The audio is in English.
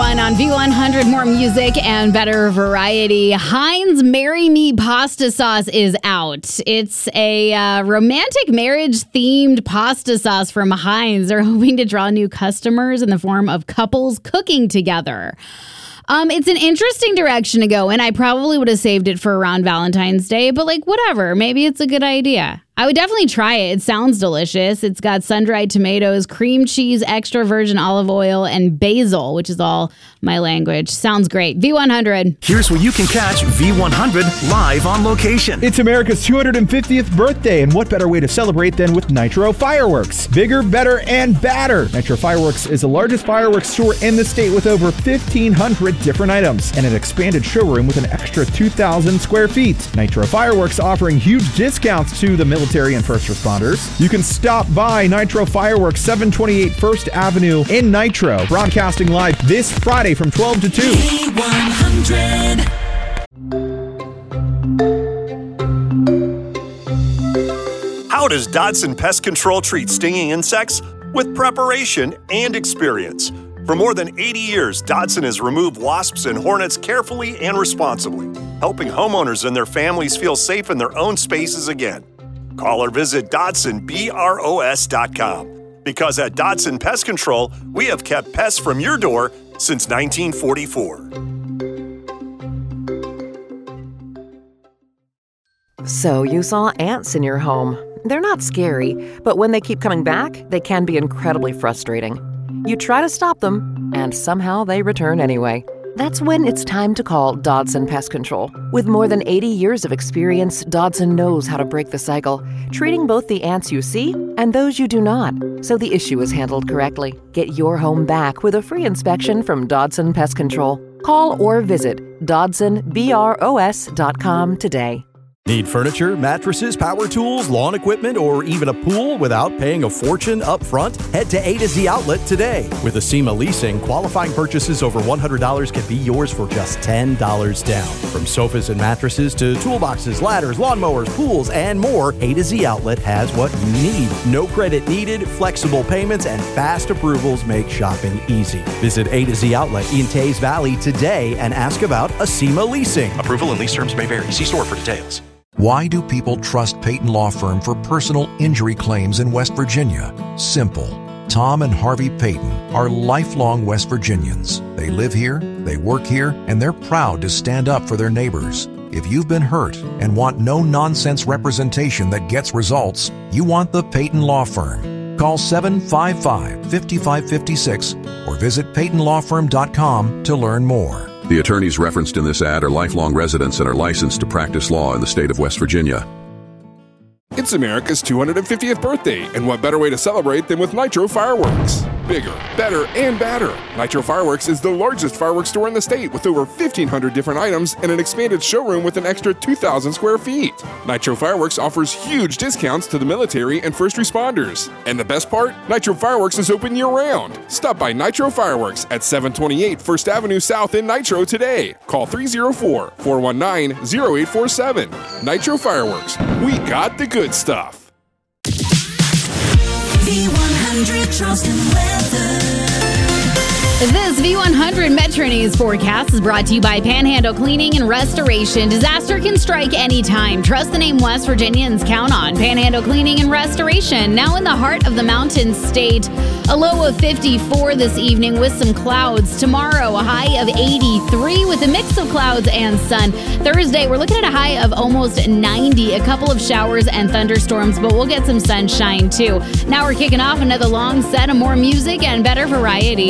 1 on V100. More music and better variety. Heinz Marry Me pasta sauce is out. It's a romantic marriage-themed pasta sauce from Heinz. They're hoping to draw new customers in the form of couples cooking together. It's an interesting direction to go in. I probably would have saved it for around Valentine's Day, but whatever. Maybe it's a good idea. I would definitely try it. It sounds delicious. It's got sun-dried tomatoes, cream cheese, extra virgin olive oil, and basil, which is all my language. Sounds great. V100. Here's where you can catch V100 live on location. It's America's 250th birthday, and what better way to celebrate than with Nitro Fireworks? Bigger, better, and badder. Nitro Fireworks is the largest fireworks store in the state with over 1,500 different items and an expanded showroom with an extra 2,000 square feet. Nitro Fireworks offering huge discounts to the military and first responders. You can stop by Nitro Fireworks, 728 First Avenue in Nitro. Broadcasting live this Friday from 12 to 2. V100. How does Dodson Pest Control treat stinging insects? With preparation and experience. For more than 80 years, Dodson has removed wasps and hornets carefully and responsibly, helping homeowners and their families feel safe in their own spaces again. Call or visit DodsonBROS.com. Because at Dodson Pest Control, we have kept pests from your door since 1944. So you saw ants in your home. They're not scary, but when they keep coming back, they can be incredibly frustrating. You try to stop them, and somehow they return anyway. That's when it's time to call Dodson Pest Control. With more than 80 years of experience, Dodson knows how to break the cycle, treating both the ants you see and those you do not, so the issue is handled correctly. Get your home back with a free inspection from Dodson Pest Control. Call or visit DodsonBROS.com today. Need furniture, mattresses, power tools, lawn equipment, or even a pool without paying a fortune up front? Head to A to Z Outlet today. With Acima Leasing, qualifying purchases over $100 can be yours for just $10 down. From sofas and mattresses to toolboxes, ladders, lawnmowers, pools, and more, A to Z Outlet has what you need. No credit needed, flexible payments, and fast approvals make shopping easy. Visit A to Z Outlet in Tays Valley today and ask about Acima Leasing. Approval and lease terms may vary. See store for details. Why do people trust Peyton Law Firm for personal injury claims in West Virginia? Simple. Tom and Harvey Peyton are lifelong West Virginians. They live here, they work here, and they're proud to stand up for their neighbors. If you've been hurt and want no-nonsense representation that gets results, you want the Peyton Law Firm. Call 755-5556 or visit PeytonLawFirm.com to learn more. The attorneys referenced in this ad are lifelong residents and are licensed to practice law in the state of West Virginia. It's America's 250th birthday, and what better way to celebrate than with Nitro Fireworks? Bigger, better, and badder. Nitro Fireworks is the largest fireworks store in the state with over 1,500 different items and an expanded showroom with an extra 2,000 square feet. Nitro Fireworks offers huge discounts to the military and first responders. And the best part? Nitro Fireworks is open year-round. Stop by Nitro Fireworks at 728 First Avenue South in Nitro today. Call 304-419-0847. Nitro Fireworks. We got the good stuff. V100 Charleston weather. This V100 Metro News forecast is brought to you by Panhandle Cleaning and Restoration. Disaster can strike anytime. Trust the name West Virginians count on. Panhandle Cleaning and Restoration, now in the heart of the Mountain State. A low of 54 this evening with some clouds. Tomorrow, a high of 83 with a mix of clouds and sun. Thursday, we're looking at a high of almost 90. A couple of showers and thunderstorms, but we'll get some sunshine too. Now we're kicking off another long set of more music and better variety.